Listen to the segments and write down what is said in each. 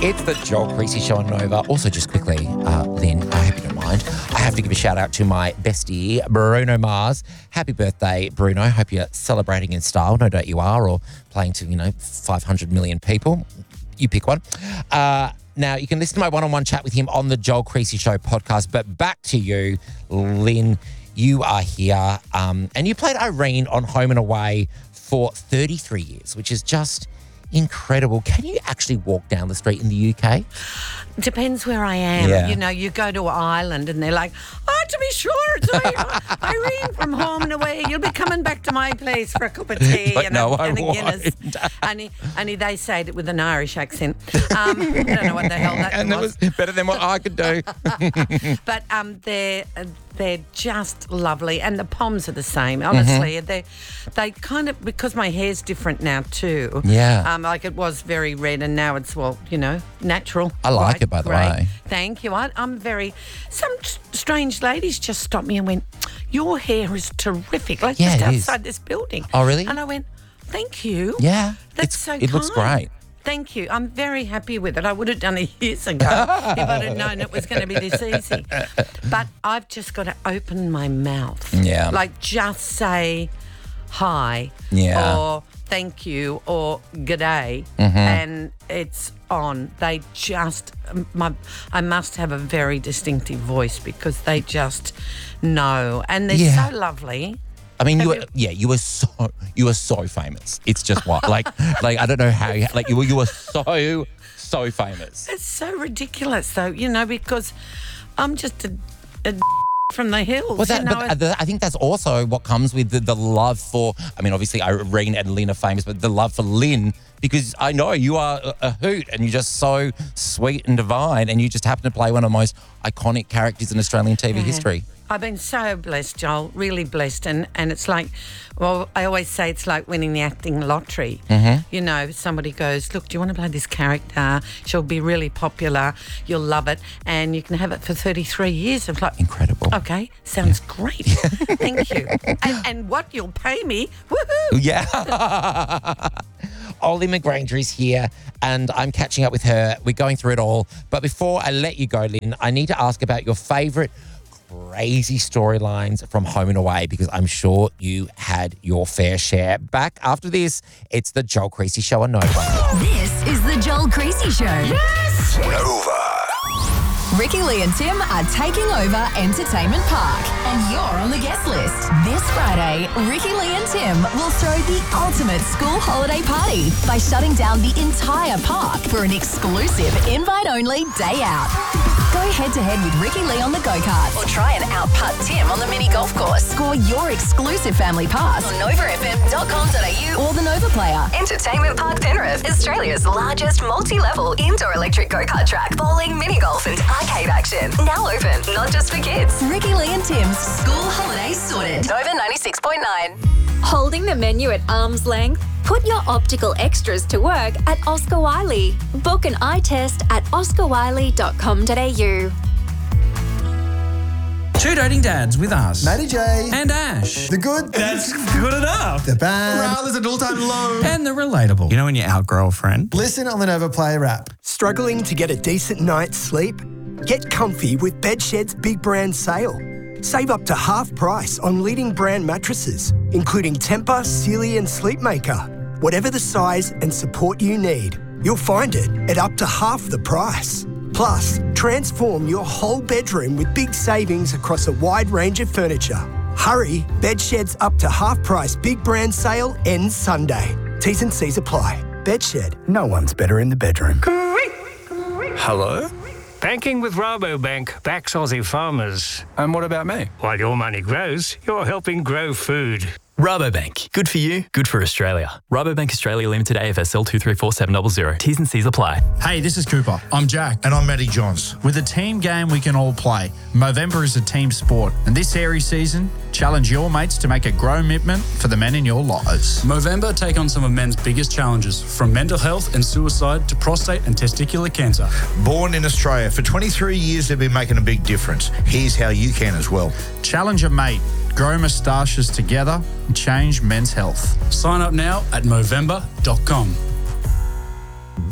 It's the Joel Creasy Show on Nova. Also, just quickly, Lynn, I hope you don't mind, I have to give a shout out to my bestie, Bruno Mars. Happy birthday, Bruno. Hope you're celebrating in style. No doubt you are, or playing to, 500 million people. You pick one. Now, you can listen to my one-on-one chat with him on the Joel Creasy Show podcast. But back to you, Lynn. You are here, and you played Irene on Home and Away for 33 years, which is just incredible. Can you actually walk down the street in the UK? Depends where I am. Yeah. You go to Ireland and they're like, to be sure, it's Irene from Home and Away. You'll be coming back to my place for a cup of tea But and no, a Guinness. And They say it with an Irish accent. I don't know what the hell that and was. it was better than what I could do. But they're just lovely, and the poms are the same. Honestly, they kind of, because my hair's different now too. Yeah. Like it was very red, and now it's natural. I like it, by the way. Thank you. I'm very. Some strange ladies just stopped me and went, "Your hair is terrific." Like Yeah, just it is. outside this building. Oh, really? And I went, "Thank you." Yeah. That's so It looks kind. great. Thank you. I'm very happy with it. I would have done it years ago if I'd have known it was going to be this easy. But I've just got to open my mouth. Yeah. Like just say hi. Yeah. Or thank you or g'day. Mm-hmm. And it's on. They just, I must have a very distinctive voice because they just know. And they're Yeah. so lovely. I mean, you were so famous. It's just what, like I don't know how, you were so famous. It's so ridiculous though, because I'm just a from the hills. Well, I think that's also what comes with the love for, I mean, obviously Irene and Lynn are famous, but the love for Lynn, because I know you are a hoot and you're just so sweet and divine, and you just happen to play one of the most iconic characters in Australian TV history. I've been so blessed, Joel, really blessed. And it's like, well, I always say it's like winning the acting lottery. Mm-hmm. Somebody goes, look, do you want to play this character? She'll be really popular. You'll love it. And you can have it for 33 years. I'm like, incredible. Okay, sounds great. Thank you. And what you'll pay me, woohoo. Yeah. Ollie McGranger is here and I'm catching up with her. We're going through it all. But before I let you go, Lynn, I need to ask about your favourite crazy storylines from Home and Away, because I'm sure you had your fair share. Back after this, it's the Joel Creasy Show on Nova. This is the Joel Creasy Show. Yes! Nova. Ricky, Lee and Tim are taking over Entertainment Park, and you're on the guest list. This Friday, Ricky, Lee and Tim will throw the ultimate school holiday party by shutting down the entire park for an exclusive invite-only day out. Go head-to-head with Ricky Lee on the go-kart or try and out-putt Tim on the mini golf course. Score your exclusive family pass on novafm.com.au or the Nova Player. Entertainment Park Penrith, Australia's largest multi-level indoor electric go-kart track, bowling, mini golf and arcade action. Now open, not just for kids. Ricky Lee and Tim's School Holidays Sorted. Nova 96.9. Holding the menu at arm's length? Put your optical extras to work at Oscar Wiley. Book an eye test at oscarwiley.com.au. Two Doting Dads with us. Matty J. And Ash. The good. That's good enough. The bad. Morale is at all-time low. And the relatable. You know when you outgrow a friend? Listen on the Nova Player app. Struggling to get a decent night's sleep? Get comfy with Bedshed's big brand sale. Save up to half price on leading brand mattresses, including Tempur, Sealy and Sleepmaker. Whatever the size and support you need, you'll find it at up to half the price. Plus, transform your whole bedroom with big savings across a wide range of furniture. Hurry, Bedshed's up to half price big brand sale ends Sunday. T's and C's apply. Bedshed, no one's better in the bedroom. Hello? Banking with Rabobank backs Aussie farmers. And what about me? While your money grows, you're helping grow food. Rabobank. Good for you, good for Australia. Rabobank Australia Limited AFSL 234700. T's and C's apply. Hey, this is Cooper. I'm Jack. And I'm Matty Johns. With a team game we can all play, Movember is a team sport. And this Aries season, challenge your mates to make a grow commitment for the men in your lives. Movember take on some of men's biggest challenges, from mental health and suicide to prostate and testicular cancer. Born in Australia, for 23 years they've been making a big difference. Here's how you can as well. Challenge a mate. Grow moustaches together and change men's health. Sign up now at Movember.com.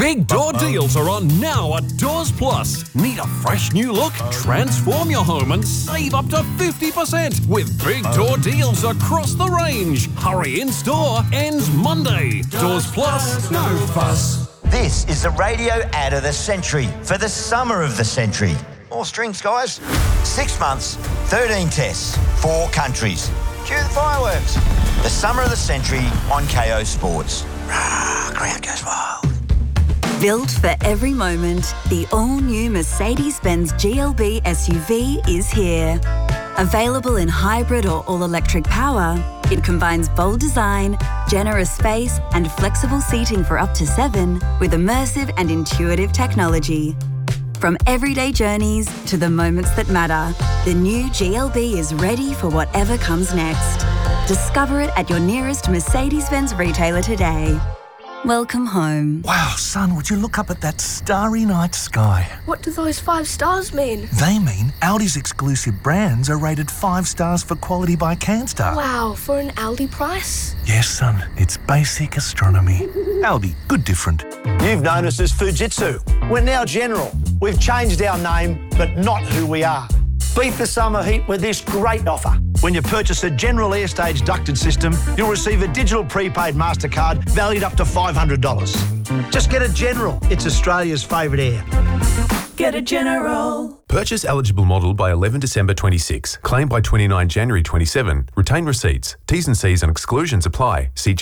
Big door deals are on now at Doors Plus. Need a fresh new look? Transform your home and save up to 50% with big door deals across the range. Hurry in store, ends Monday. Doors Plus, no fuss. This is the radio ad of the century for the summer of the century. More strings, guys. 6 months, 13 tests, 4 countries. Cue the fireworks. The summer of the century on KO Sports. Crowd goes wild. Built for every moment, the all-new Mercedes-Benz GLB SUV is here. Available in hybrid or all-electric power, it combines bold design, generous space and flexible seating for up to 7 with immersive and intuitive technology. From everyday journeys to the moments that matter, the new GLB is ready for whatever comes next. Discover it at your nearest Mercedes-Benz retailer today. Welcome home. Wow, son, would you look up at that starry night sky? What do those 5 stars mean? They mean Audi's exclusive brands are rated 5 stars for quality by CanStar. Wow, for an Aldi price? Yes, son, it's basic astronomy. Aldi, good different. You've known us as Fujitsu. We're now General. We've changed our name, but not who we are. Beat the summer heat with this great offer. When you purchase a General Airstage ducted system, you'll receive a digital prepaid MasterCard valued up to $500. Just get a General. It's Australia's favourite air. Get a General. Purchase eligible model by 11 December 26. Claim by 29 January 27. Retain receipts. T's and C's and exclusions apply. See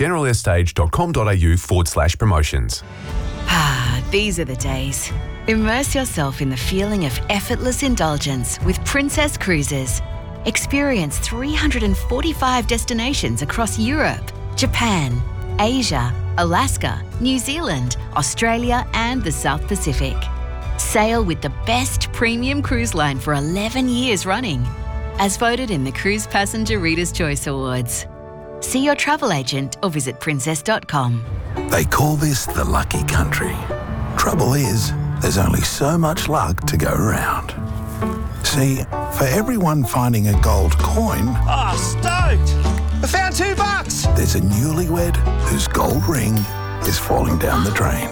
generalairstage.com.au/promotions. These are the days. Immerse yourself in the feeling of effortless indulgence with Princess Cruises. Experience 345 destinations across Europe, Japan, Asia, Alaska, New Zealand, Australia and the South Pacific. Sail with the best premium cruise line for 11 years running, as voted in the Cruise Passenger Reader's Choice Awards. See your travel agent or visit princess.com. They call this the lucky country. Trouble is, there's only so much luck to go around. See, for everyone finding a gold coin... Oh, stoked! I found $2! There's a newlywed whose gold ring is falling down the drain.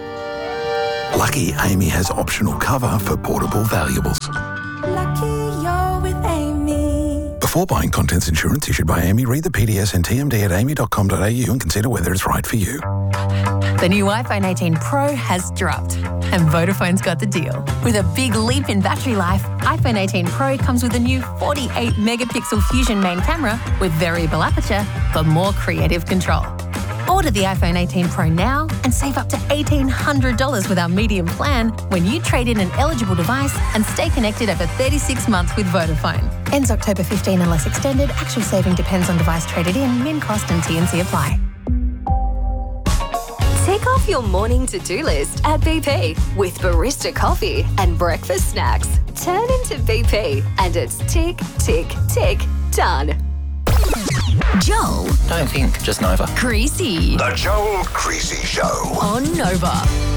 Lucky Amy has optional cover for portable valuables. Lucky you're with Amy. Before buying contents insurance issued by Amy, read the PDS and TMD at amy.com.au and consider whether it's right for you. The new iPhone 18 Pro has dropped, and Vodafone's got the deal. With a big leap in battery life, iPhone 18 Pro comes with a new 48-megapixel Fusion main camera with variable aperture for more creative control. Order the iPhone 18 Pro now and save up to $1,800 with our medium plan when you trade in an eligible device and stay connected over 36 months with Vodafone. Ends October 15 unless extended. Actual saving depends on device traded in. Min cost and T&C apply. Tick off your morning to-do list at BP with barista coffee and breakfast snacks. Turn into BP and it's tick, tick, tick, done. Joel. Don't think, just Nova. Creasy. The Joel Creasy Show. On Nova.